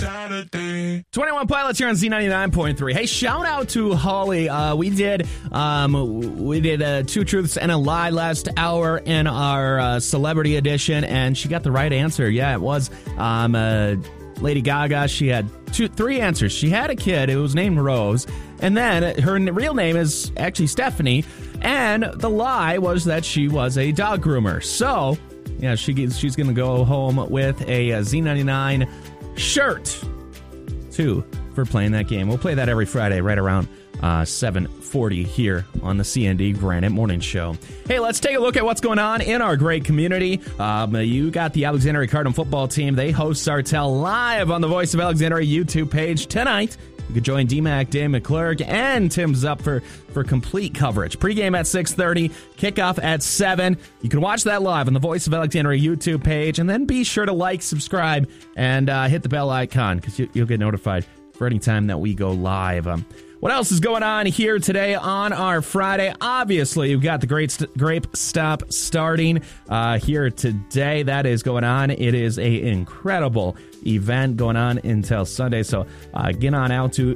21 Pilots here on Z99.3. Hey, shout out to Holly. We did Two Truths and a Lie last hour in our celebrity edition, and she got the right answer. Yeah, it was Lady Gaga. She had three answers. She had a kid. It was named Rose, and then her real name is actually Stephanie, and the lie was that she was a dog groomer. So, yeah, she's going to go home with a Z99 shirt, too, for playing that game. We'll play that every Friday right around 7:40 here on the CND Granite Morning Show. Hey, let's take a look at what's going on in our great community. You got the Alexandria Cardinal football team. They host Sartell live on the Voice of Alexandria YouTube page tonight. You can join DMAC, Dave McClurg, and Tim Zup for complete coverage. Pregame at 6:30, kickoff at 7. You can watch that live on the Voice of Alexandria YouTube page, and then be sure to like, subscribe, and hit the bell icon, because you'll get notified for any time that we go live. What else is going on here today on our Friday? Obviously, we've got the Grape Stop starting here today. That is going on. It is an incredible event going on until Sunday. So get on out to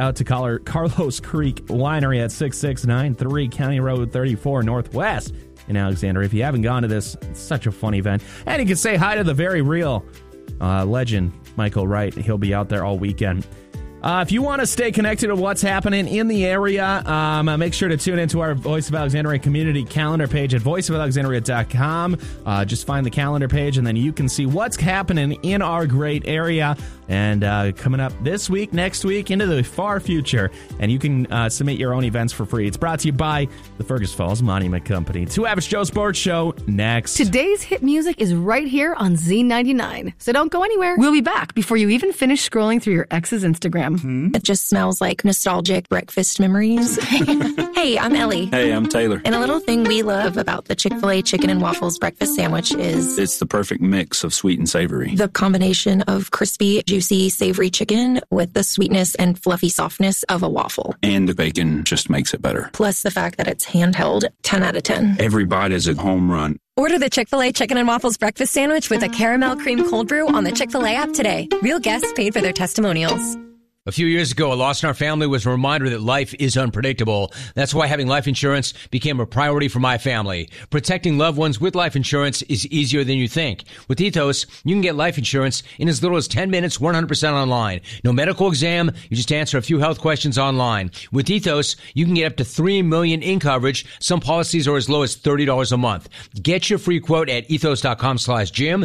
Carlos Creek Winery at 6693 County Road 34 Northwest in Alexandria. If you haven't gone to this, it's such a fun event. And you can say hi to the very real legend, Michael Wright. He'll be out there all weekend. If you want to stay connected to what's happening in the area, make sure to tune into our Voice of Alexandria community calendar page at voiceofalexandria.com. Just find the calendar page, and then you can see what's happening in our great area and coming up this week, next week, into the far future. And you can submit your own events for free. It's brought to you by the Fergus Falls Monument Company. Two Average Joe Sports Show next. Today's hit music is right here on Z99, so don't go anywhere. We'll be back before you even finish scrolling through your ex's Instagram. It just smells like nostalgic breakfast memories. Hey, I'm Ellie. Hey, I'm Taylor. And a little thing we love about the Chick-fil-A Chicken and Waffles breakfast sandwich is it's the perfect mix of sweet and savory. The combination of crispy, juicy, savory chicken with the sweetness and fluffy softness of a waffle. And the bacon just makes it better. Plus the fact that it's handheld, 10 out of 10. Every bite is a home run. Order the Chick-fil-A Chicken and Waffles breakfast sandwich with a caramel cream cold brew on the Chick-fil-A app today. Real guests paid for their testimonials. A few years ago, a loss in our family was a reminder that life is unpredictable. That's why having life insurance became a priority for my family. Protecting loved ones with life insurance is easier than you think. With Ethos, you can get life insurance in as little as 10 minutes, 100% online. No medical exam, you just answer a few health questions online. With Ethos, you can get up to $3 million in coverage. Some policies are as low as $30 a month. Get your free quote at ethos.com/Jim,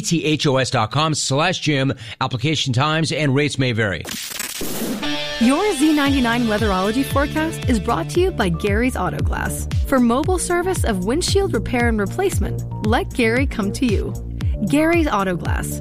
ethos.com/Jim. Application times and rates may vary. Your Z99 weatherology forecast is brought to you by Gary's Auto Glass. For mobile service of windshield repair and replacement, let Gary come to you. Gary's Auto Glass,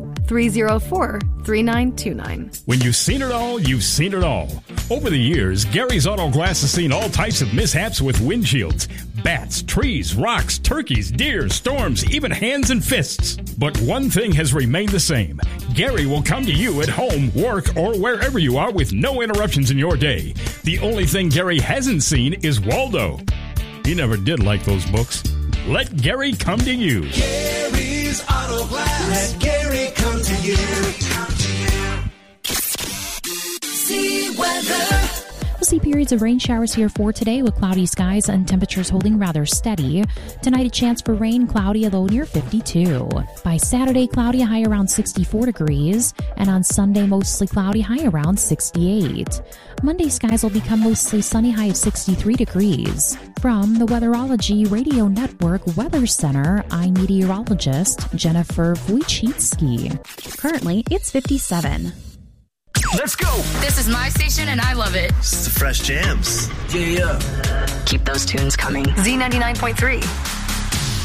304-3929. When you've seen it all, you've seen it all. Over the years, Gary's Auto Glass has seen all types of mishaps with windshields. Bats, trees, rocks, turkeys, deer, storms, even hands and fists. But one thing has remained the same. Gary will come to you at home, work, or wherever you are with no interruptions in your day. The only thing Gary hasn't seen is Waldo. He never did like those books. Let Gary come to you. Gary's Auto Glass. Let Gary come to you. See weather. We'll see periods of rain showers here for today with cloudy skies and temperatures holding rather steady. Tonight, a chance for rain, cloudy, a low near 52. By Saturday, cloudy, a high around 64 degrees. And on Sunday, mostly cloudy, high around 68. Monday, skies will become mostly sunny, high of 63 degrees. From the Weatherology Radio Network Weather Center, I'm meteorologist Jennifer Wojcicki. Currently, it's 57. Let's go. This is my station and I love it. It's the fresh jams. Yeah. Keep those tunes coming. Z99.3.